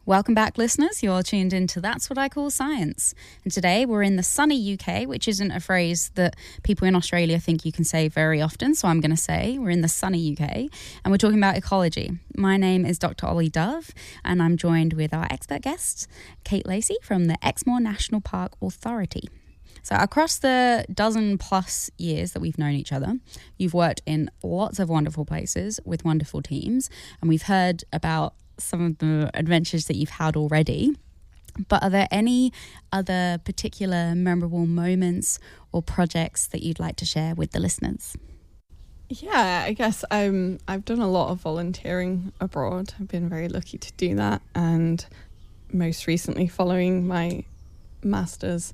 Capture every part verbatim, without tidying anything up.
Welcome back, listeners. You're tuned into That's What I Call Science. And today we're in the sunny U K, which isn't a phrase that people in Australia think you can say very often. So I'm going to say we're in the sunny U K and we're talking about ecology. My name is Doctor Ollie Dove and I'm joined with our expert guest, Kate Lacey from the Exmoor National Park Authority. So across the dozen plus years that we've known each other, you've worked in lots of wonderful places with wonderful teams. And we've heard about some of the adventures that you've had already, but are there any other particular memorable moments or projects that you'd like to share with the listeners? Yeah, I guess um, I've done a lot of volunteering abroad. I've been very lucky to do that, and most recently, following my master's,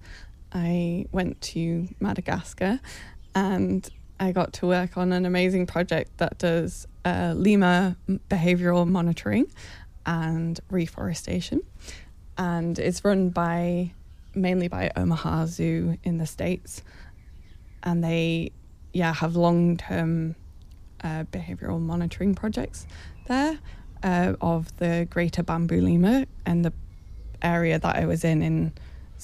I went to Madagascar and I got to work on an amazing project that does uh, lemur behavioural monitoring and reforestation. And it's run by mainly by Omaha Zoo in the States. And they, yeah, have long-term uh, behavioural monitoring projects there uh, of the greater bamboo lemur, and the area that I was in in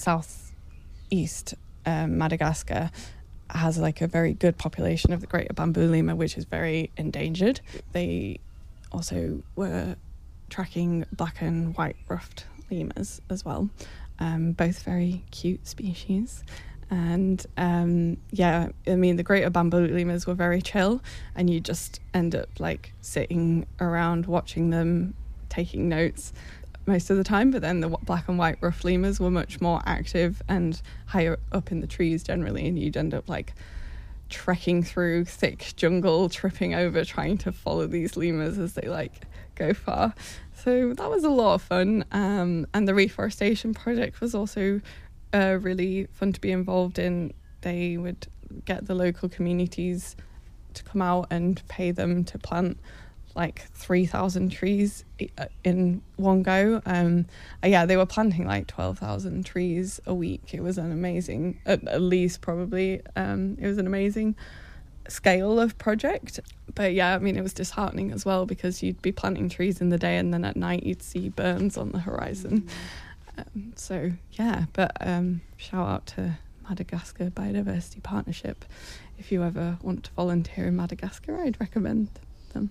southeast um, Madagascar has like a very good population of the greater bamboo lemur, which is very endangered. They also were tracking black and white ruffed lemurs as well, um, both very cute species. And um, yeah, I mean, the greater bamboo lemurs were very chill, and you just end up like sitting around watching them, taking notes most of the time. But then the black and white ruffed lemurs were much more active and higher up in the trees generally, and you'd end up like trekking through thick jungle, tripping over, trying to follow these lemurs as they like go far. So that was a lot of fun. Um, and the reforestation project was also uh, really fun to be involved in. They would get the local communities to come out and pay them to plant like three thousand trees in one go. Um, yeah, they were planting like twelve thousand trees a week. It was an amazing, at, at least probably, um, it was an amazing scale of project. But yeah, I mean, it was disheartening as well, because you'd be planting trees in the day and then at night you'd see burns on the horizon. Mm-hmm. Um, so yeah, but um, shout out to Madagascar Biodiversity Partnership. If you ever want to volunteer in Madagascar, I'd recommend them.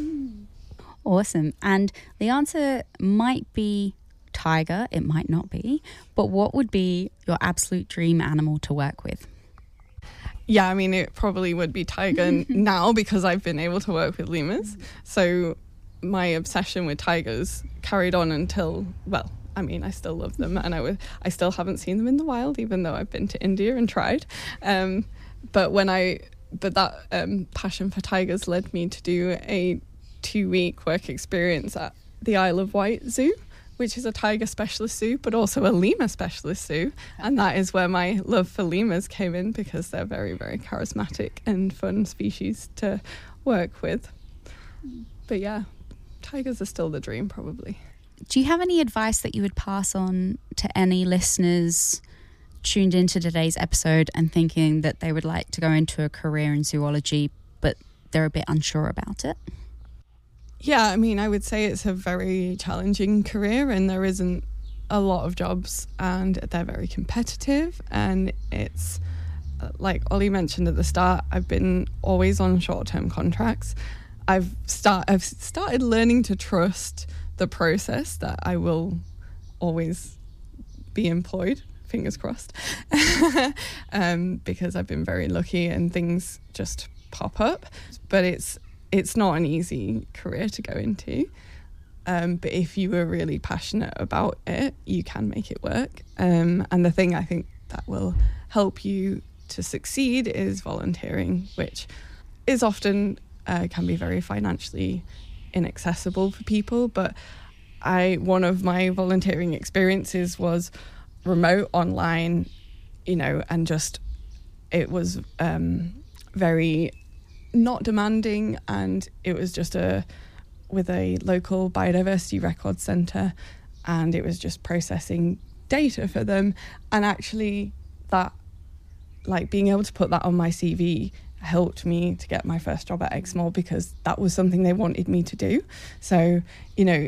Awesome. And the answer might be tiger, it might not be, but what would be your absolute dream animal to work with? Yeah, I mean, it probably would be tiger now, because I've been able to work with lemurs. So my obsession with tigers carried on until, well, I mean, I still love them, and I, w- I still haven't seen them in the wild, even though I've been to India and tried. Um, but when I But that um, passion for tigers led me to do a two-week work experience at the Isle of Wight Zoo, which is a tiger specialist zoo, but also a lemur specialist zoo. And that is where my love for lemurs came in, because they're very, very charismatic and fun species to work with. But yeah, tigers are still the dream, probably. Do you have any advice that you would pass on to any listeners tuned into today's episode and thinking that they would like to go into a career in zoology, but they're a bit unsure about it? Yeah, I mean, I would say it's a very challenging career, and there isn't a lot of jobs, and they're very competitive. And it's, like Ollie mentioned at the start, I've been always on short-term contracts. I've start I've started learning to trust the process, that I will always be employed. Fingers crossed, um, because I've been very lucky and things just pop up. But it's it's not an easy career to go into. Um, but if you are really passionate about it, you can make it work. Um, and the thing I think that will help you to succeed is volunteering, which is often uh, can be very financially inaccessible for people. But I one of my volunteering experiences was remote, online, you know, and just it was um, very not demanding, and it was just a with a local biodiversity record centre, and it was just processing data for them. And actually that, like, being able to put that on my C V helped me to get my first job at Exmoor, because that was something they wanted me to do. So, you know,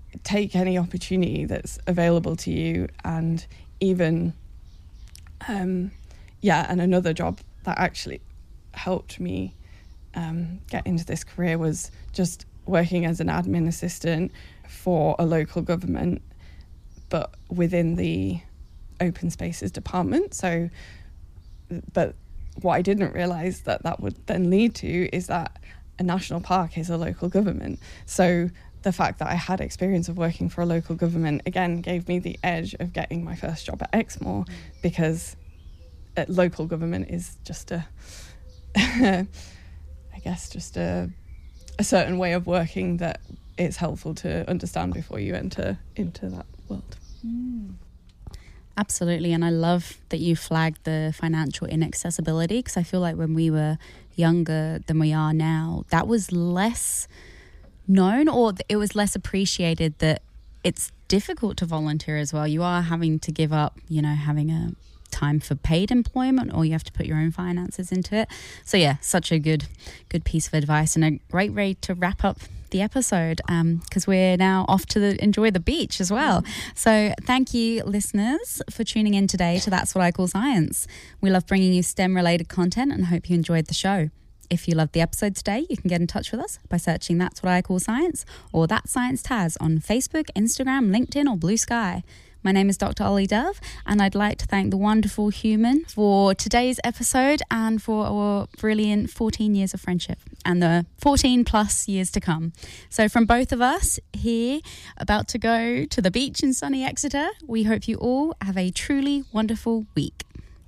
take any opportunity that's available to you. And even, um, yeah, and another job that actually helped me um, get into this career was just working as an admin assistant for a local government, but within the open spaces department. So, but what I didn't realise that that would then lead to is that a national park is a local government. So the fact that I had experience of working for a local government, again, gave me the edge of getting my first job at Exmoor, because uh, local government is just a, I guess, just a, a certain way of working that it's helpful to understand before you enter into that world. Mm. Absolutely. And I love that you flagged the financial inaccessibility, because I feel like when we were younger than we are now, that was less known, or it was less appreciated that it's difficult to volunteer as well. You are having to give up, you know, having a time for paid employment, or you have to put your own finances into it. So yeah, such a good, good piece of advice, and a great way to wrap up the episode, because um, we're now off to the, enjoy the beach as well. So thank you, listeners, for tuning in today to That's What I Call Science. We love bringing you STEM related content and hope you enjoyed the show. If you loved the episode today, you can get in touch with us by searching That's What I Call Science or That Science Taz on Facebook, Instagram, LinkedIn or Blue Sky. My name is Doctor Ollie Dove, and I'd like to thank the wonderful human for today's episode and for our brilliant fourteen years of friendship and the fourteen plus years to come. So from both of us here, about to go to the beach in sunny Exeter, we hope you all have a truly wonderful week.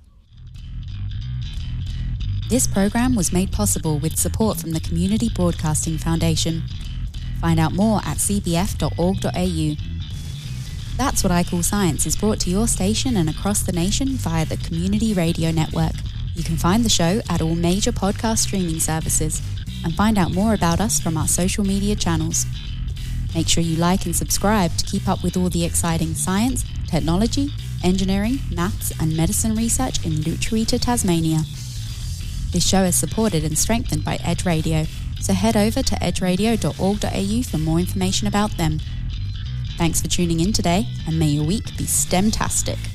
This program was made possible with support from the Community Broadcasting Foundation. Find out more at c b f dot org dot a u. That's What I Call Science is brought to your station and across the nation via the Community Radio Network. You can find the show at all major podcast streaming services and find out more about us from our social media channels. Make sure you like and subscribe to keep up with all the exciting science, technology, engineering, maths and medicine research in Lutruwita, Tasmania. This show is supported and strengthened by Edge Radio, so head over to edge radio dot org dot a u for more information about them. Thanks for tuning in today, and may your week be STEM-tastic.